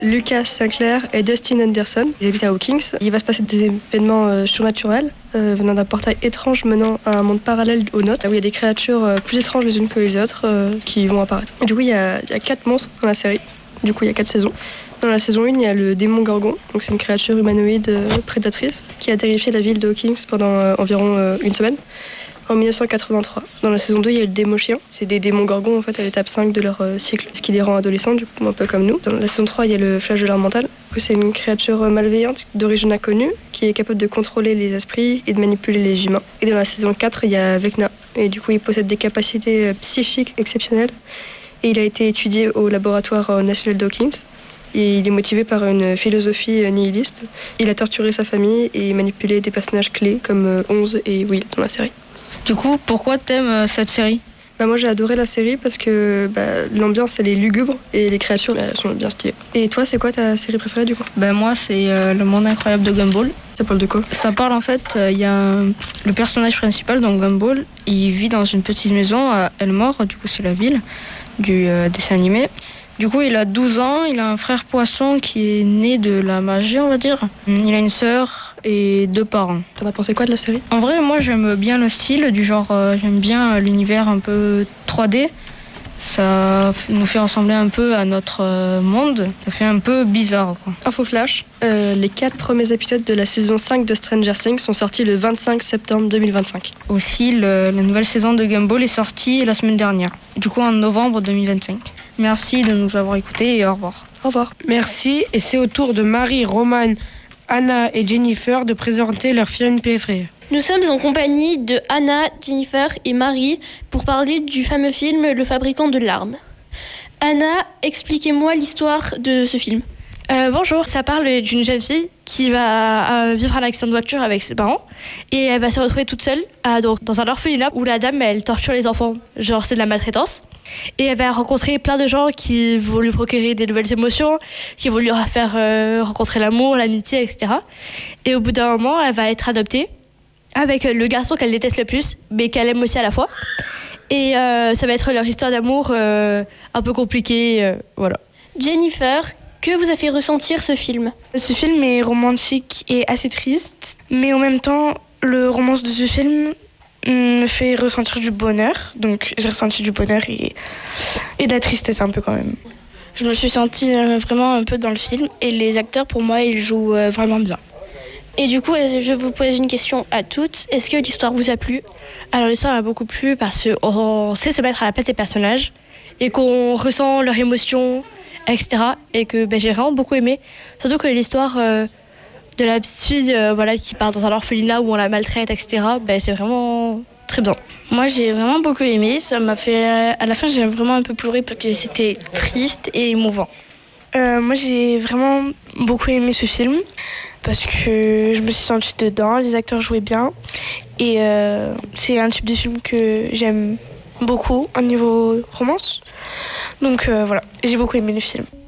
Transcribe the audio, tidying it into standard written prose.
Lucas Sinclair et Dustin Anderson. Ils habitent à Hawkins. Il va se passer des événements surnaturels venant d'un portail étrange menant à un monde parallèle au nôtre, où il y a des créatures plus étranges les unes que les autres qui vont apparaître. Du coup, il y a 4 monstres dans la série. Du coup, il y a 4 saisons. Dans la saison 1, il y a le démon Gorgon. Donc, c'est une créature humanoïde prédatrice qui a terrifié la ville de Hawkins pendant environ une semaine. En 1983. Dans la saison 2, il y a le démon chien. C'est des démons gorgons en fait à l'étape 5 de leur cycle, ce qui les rend adolescents, du coup un peu comme nous. Dans la saison 3, il y a le flagelleur mental. C'est une créature malveillante d'origine inconnue qui est capable de contrôler les esprits et de manipuler les humains. Et dans la saison 4, il y a Vecna. Et du coup, il possède des capacités psychiques exceptionnelles. Et il a été étudié au laboratoire national d'Hawkins. Et il est motivé par une philosophie nihiliste. Il a torturé sa famille et manipulé des personnages clés comme Onze et Will dans la série. Du coup, pourquoi t'aimes cette série ? Moi j'ai adoré la série parce que l'ambiance elle est lugubre et les créatures elles sont bien stylées. Et toi, c'est quoi ta série préférée du coup ? Moi c'est Le Monde Incroyable de Gumball. Ça parle de quoi ? Ça parle en fait, il y a le personnage principal, donc Gumball, il vit dans une petite maison à Elmore, du coup c'est la ville du dessin animé. Du coup, il a 12 ans, il a un frère poisson qui est né de la magie, on va dire. Il a une sœur et 2 parents. T'en as pensé quoi de la série ? En vrai, moi, j'aime bien le style, du genre, j'aime bien l'univers un peu 3D. Ça nous fait ressembler un peu à notre monde. Ça fait un peu bizarre, quoi. Info flash, les 4 premiers épisodes de la saison 5 de Stranger Things sont sortis le 25 septembre 2025. Aussi, la nouvelle saison de Gumball est sortie la semaine dernière, du coup en novembre 2025. Merci de nous avoir écoutés et au revoir. Au revoir. Merci, et c'est au tour de Marie, Romane, Anna et Jennifer de présenter leur film préféré. Nous sommes en compagnie de Anna, Jennifer et Marie pour parler du fameux film Le Fabricant de larmes. Anna, expliquez-moi l'histoire de ce film. Bonjour, ça parle d'une jeune fille qui va vivre un accident de voiture avec ses parents et elle va se retrouver toute seule dans un orphelinat où la dame elle torture les enfants, genre c'est de la maltraitance. Et elle va rencontrer plein de gens qui vont lui procurer des nouvelles émotions, qui vont lui faire rencontrer l'amour, l'amitié, etc. Et au bout d'un moment, elle va être adoptée avec le garçon qu'elle déteste le plus, mais qu'elle aime aussi à la fois. Et ça va être leur histoire d'amour un peu compliquée, voilà. Jennifer, que vous a fait ressentir ce film ? Ce film est romantique et assez triste, mais en même temps, le romance de ce film me fait ressentir du bonheur. Donc j'ai ressenti du bonheur et de la tristesse un peu quand même. Je me suis sentie vraiment un peu dans le film et les acteurs pour moi ils jouent vraiment bien. Et du coup, je vous pose une question à toutes. Est-ce que l'histoire vous a plu ? Alors l'histoire m'a beaucoup plu parce qu'on sait se mettre à la place des personnages et qu'on ressent leurs émotions, etc. Et que j'ai vraiment beaucoup aimé. Surtout que l'histoire de la petite fille qui part dans un orphelinat où on la maltraite, etc. C'est vraiment très bien. Moi j'ai vraiment beaucoup aimé. Ça m'a fait... à la fin j'ai vraiment un peu pleuré parce que c'était triste et émouvant. Moi j'ai vraiment beaucoup aimé ce film parce que je me suis sentie dedans, les acteurs jouaient bien et c'est un type de film que j'aime beaucoup au niveau romance. Donc voilà, j'ai beaucoup aimé le film.